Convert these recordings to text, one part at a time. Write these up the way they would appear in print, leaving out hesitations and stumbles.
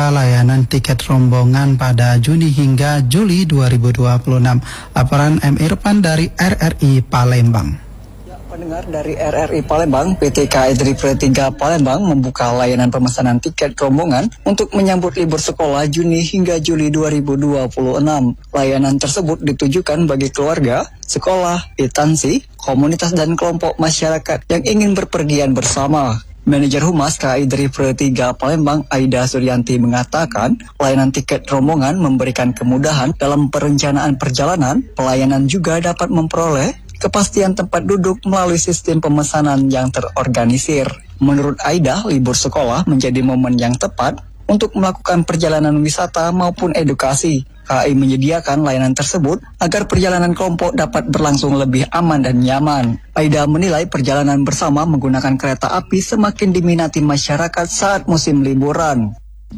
layanan tiket rombongan pada Juni hingga Juli 2026. Laporan M. Irfan dari RRI Palembang. Pendengar dari RRI Palembang, PT KAI Drifre 3 Palembang membuka layanan pemesanan tiket rombongan untuk menyambut libur sekolah Juni hingga Juli 2026. Layanan tersebut ditujukan bagi keluarga, sekolah, instansi, komunitas dan kelompok masyarakat yang ingin berpergian bersama. Manajer Humas KAI Drifre 3 Palembang, Aida Suryanti mengatakan, layanan tiket rombongan memberikan kemudahan dalam perencanaan perjalanan. Pelayanan juga dapat memperoleh kepastian tempat duduk melalui sistem pemesanan yang terorganisir. Menurut Aida, libur sekolah menjadi momen yang tepat untuk melakukan perjalanan wisata maupun edukasi. KAI menyediakan layanan tersebut agar perjalanan kelompok dapat berlangsung lebih aman dan nyaman. Aida menilai perjalanan bersama menggunakan kereta api semakin diminati masyarakat saat musim liburan.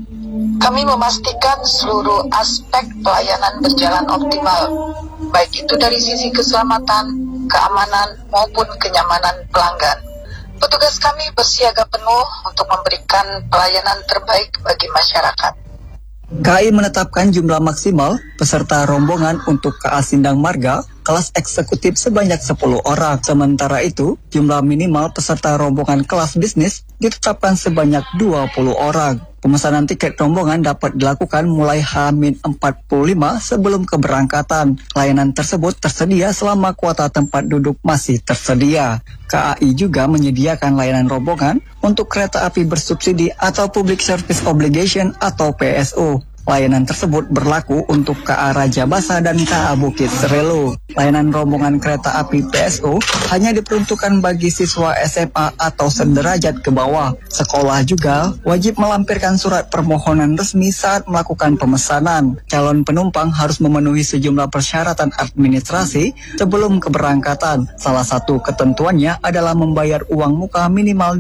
Kami memastikan seluruh aspek pelayanan berjalan optimal, baik itu dari sisi keselamatan, keamanan, maupun kenyamanan pelanggan. Petugas kami bersiaga penuh untuk memberikan pelayanan terbaik bagi masyarakat. KAI menetapkan jumlah maksimal peserta rombongan untuk KA Sindang Marga kelas eksekutif sebanyak 10 orang. Sementara itu, jumlah minimal peserta rombongan kelas bisnis ditetapkan sebanyak 20 orang. Pemesanan tiket rombongan dapat dilakukan mulai H-45 sebelum keberangkatan. Layanan tersebut tersedia selama kuota tempat duduk masih tersedia. KAI juga menyediakan layanan rombongan untuk kereta api bersubsidi atau Public Service Obligation atau PSO. Layanan tersebut berlaku untuk KA Raja Basa dan KA Bukit Serelo. Layanan rombongan kereta api PSO hanya diperuntukkan bagi siswa SMA atau sederajat ke bawah. Sekolah juga wajib melampirkan surat permohonan resmi saat melakukan pemesanan. Calon penumpang harus memenuhi sejumlah persyaratan administrasi sebelum keberangkatan. Salah satu ketentuannya adalah membayar uang muka minimal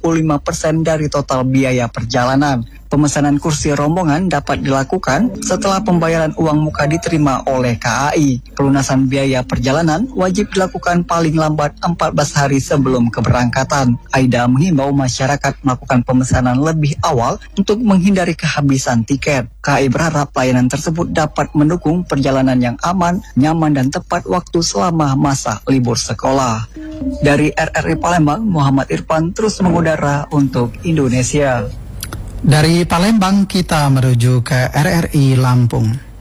25% dari total biaya perjalanan. Pemesanan kursi rombongan dapat dilakukan setelah pembayaran uang muka diterima oleh KAI. Pelunasan biaya perjalanan wajib dilakukan paling lambat 14 hari sebelum keberangkatan. Aida menghimbau masyarakat melakukan pemesanan lebih awal untuk menghindari kehabisan tiket. KAI berharap layanan tersebut dapat mendukung perjalanan yang aman, nyaman, dan tepat waktu selama masa libur sekolah. Dari RRI Palembang, Muhammad Irfan terus mengudara untuk Indonesia. Dari Palembang kita menuju ke RRI Lampung.